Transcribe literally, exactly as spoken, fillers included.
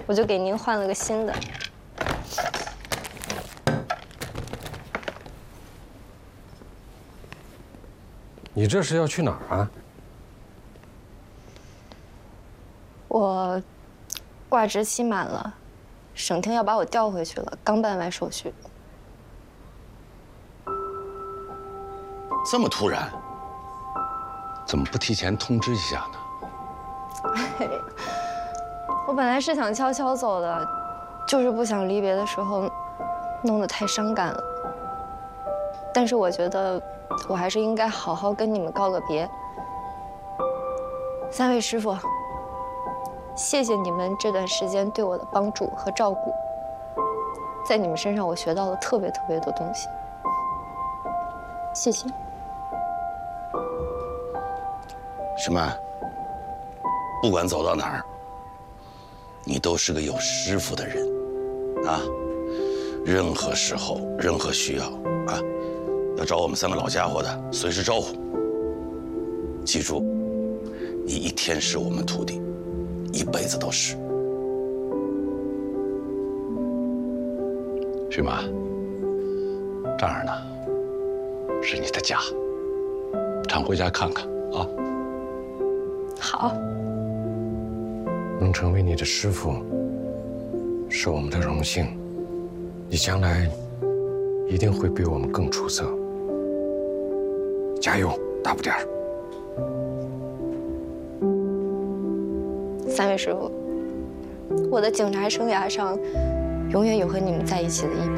我就给您换了个新的。 你这是要去哪儿啊？ 我挂职期满了，省厅要把我调回去了，刚办完手续。 这么突然，怎么不提前通知一下呢？ 我本来是想悄悄走的，就是不想离别的时候弄得太伤感了。但是我觉得我还是应该好好跟你们告个别。三位师傅，谢谢你们这段时间对我的帮助和照顾，在你们身上我学到了特别特别多东西，谢谢。 什么？不管走到哪儿，你都是个有师傅的人，啊！任何时候、任何需要啊，要找我们三个老家伙的，随时招呼。记住，你一天是我们徒弟，一辈子都是。 徐妈，这儿呢，是你的家，常回家看看啊。 好。 能成为你的师傅，是我们的荣幸。你将来一定会比我们更出色。加油，大不点儿。 三位师傅，我的警察生涯上，永远有和你们在一起的一笔。